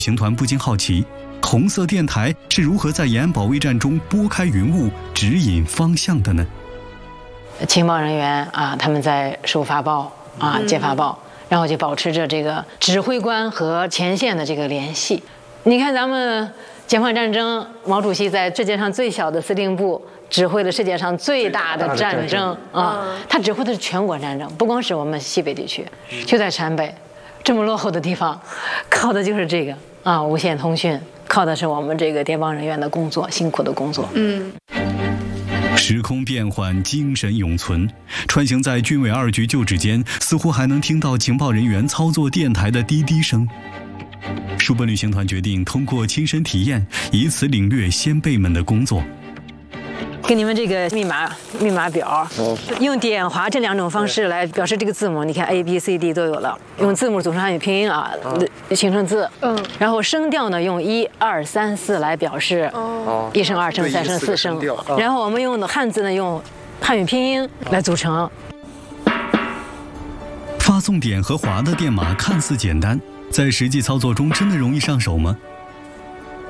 行团不禁好奇，红色电台是如何在延安保卫战中拨开云雾，指引方向的呢？ 情报人员啊，他们在收发报啊，接发报，然后就保持着这个指挥官和前线的这个联系。你看咱们解放战争，毛主席在世界上最小的司令部指挥了世界上最大的战争啊，他指挥的是全国战争，不光是我们西北地区，就在陕北这么落后的地方，靠的就是这个啊，无线通讯，靠的是我们这个谍报人员的工作，辛苦的工作。 时空变幻，精神永存。穿行在军委2局旧址间，似乎还能听到情报人员操作电台的滴滴声。书本旅行团决定通过亲身体验，以此领略先辈们的工作。 给你们这个密码表，用点划这2种方式来表示这个字母。你看 A B C D 都有了，用字母组成汉语拼音啊，形成字。然后声调呢，用1、2、3、4来表示，1声、2声、3声、4声。然后我们用的汉字呢，用汉语拼音来组成。 发送点和划的电码看似简单，在实际操作中真的容易上手吗？